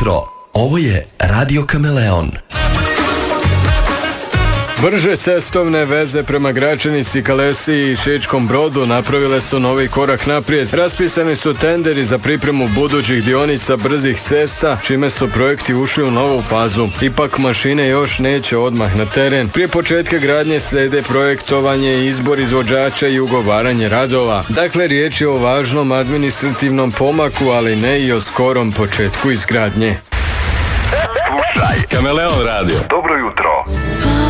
jutro. Ovo je Radio Kameleon. Brže cestovne veze prema Gračanici, Kalesiji i Šičkom Brodu napravile su novi korak naprijed. Raspisani su tenderi za pripremu budućih dionica brzih cesta, čime su projekti ušli u novu fazu. Ipak mašine još neće odmah na teren. Prije početka gradnje slede projektovanje, izbor izvođača i ugovaranje radova. Dakle, riječ je o važnom administrativnom pomaku, ali ne i o skorom početku izgradnje. Slušaj, Kameleon radio. Dobro jutro.